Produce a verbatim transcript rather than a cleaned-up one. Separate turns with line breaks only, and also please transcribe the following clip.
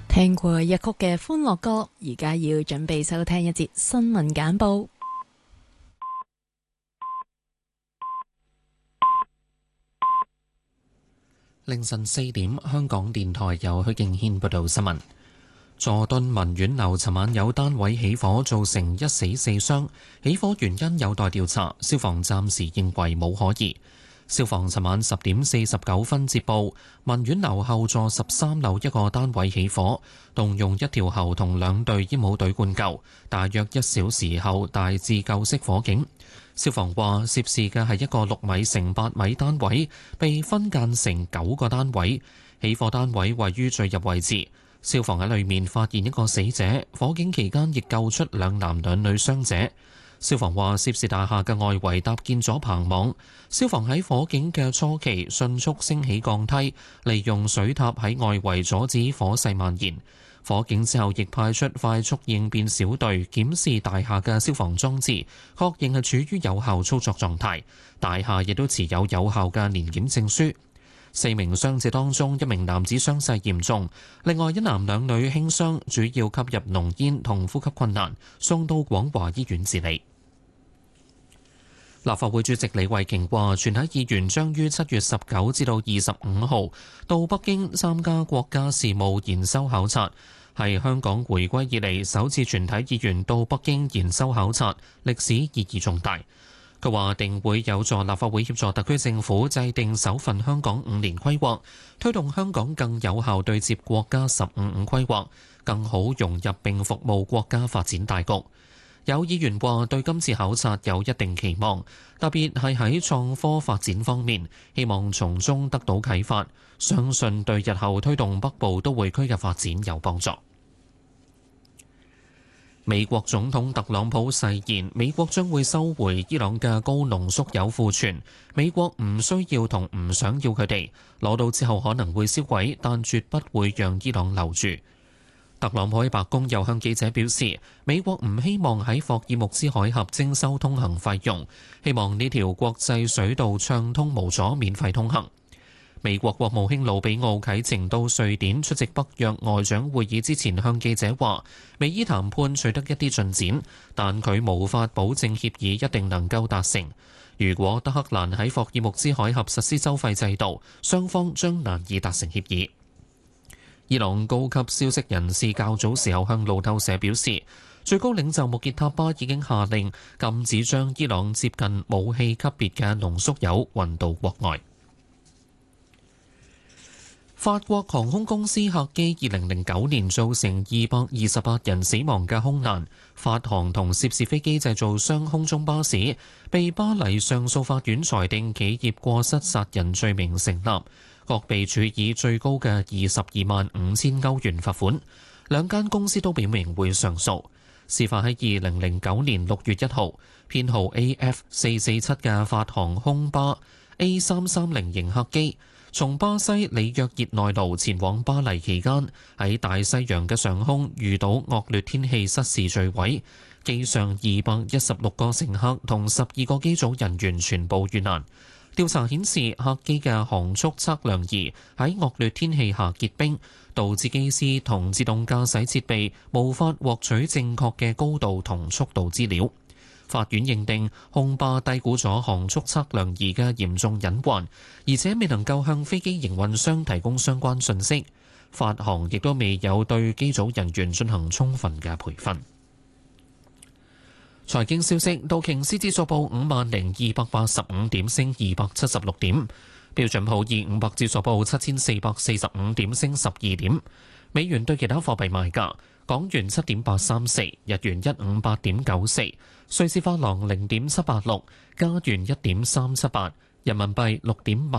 聽過一曲嘅歡樂歌，而家要準備收聽一節新聞簡報。
凌晨四點，香港電台由許敬軒報道新聞。佐敦文苑樓尋晚有單位起火，造成一死四傷，起火原因有待調查，消防暫時認為冇可疑。消防尋晚十點四十九分接報，文苑樓後座十三樓一個單位起火，動用一條喉同兩隊煙霧隊灌救，大約一小時後大致救熄火警。消防話涉事嘅係一個六米乘八米單位，被分間成九個單位，起火單位位於最入位置。消防喺裏面發現一個死者，火警期間亦救出兩男兩女傷者。消防話涉事大廈嘅外圍搭建咗棚網，消防喺火警嘅初期迅速升起鋼梯，利用水塔喺外圍阻止火勢蔓延。火警之後亦派出快速應變小隊檢視大廈嘅消防裝置，確認係處於有效操作狀態。大廈亦都持有有效嘅年檢證書。四名傷者當中，一名男子傷勢嚴重，另外一男兩女輕傷，主要吸入濃煙同呼吸困難，送到廣華醫院治理。立法會主席李慧瓊話，全體議員將於七月十九至到二十五號到北京參加國家事務研修考察，係香港回歸以嚟首次全體議員到北京研修考察，歷史意義重大。佢話定會有助立法會協助特區政府制定首份香港五年規劃，推動香港更有效對接國家十五五規劃，更好融入並服務國家發展大局。有議員話對今次考察有一定期望，特別係喺創科發展方面，希望從中得到啟發，相信對日後推動北部都會區嘅發展有幫助。美國總統特朗普誓言，美國將會收回伊朗嘅高濃縮鈾庫存，美國唔需要同唔想要佢哋，攞到之後可能會銷毀，但絕不會讓伊朗留住。特朗普喺白宮又向記者表示，美國唔希望喺霍爾木茲海峽徵收通行費用，希望呢條國際水道暢通無阻，免費通行。美國國務卿魯比奧啟程到瑞典出席北約外長會議之前，向記者話，美伊談判取得一啲進展，但佢無法保證協議一定能夠達成。如果德黑蘭喺霍爾木茲海峽實施收費制度，雙方將難以達成協議。伊朗高級消息人士較早時候向路透社表示，最高領袖穆傑塔巴已經下令禁止將伊朗接近武器級別嘅濃縮鈾運到國外。法國航空公司客機二零零九年造成二百二十八人死亡嘅空難，法航同涉事飛機製造商空中巴士被巴黎上訴法院裁定企業過失殺人罪名成立，各被處以最高嘅二十二萬五千歐元罰款。兩間公司都表明會上訴。事發喺二零零九年六月一號，編號 A F 四四七嘅法航空巴 A 三三零型客機從巴西里約熱內盧前往巴黎期間，喺大西洋嘅上空遇到惡劣天氣失事墜毀，機上二百一十六個乘客同十二個機組人員全部遇難。調查顯示，客機嘅航速測量儀喺惡劣天氣下結冰，導致機師同自動駕駛設備無法獲取正確嘅高度同速度資料。法院認定空巴低估咗航速測量儀嘅嚴重隱患，而且未能夠向飛機營運商提供相關信息。法航亦都未有對機組人員進行充分嘅培訓。財經消息，道瓊斯指數報五萬零二百八十五點，升二百七十六點；標準普爾五百指數報七千四百四十五點，升十二點。美元對其他貨幣賣價：港元七點八三四，日元一五八點九四，瑞士法郎零點七八六，加元一點三七八，人民幣六點八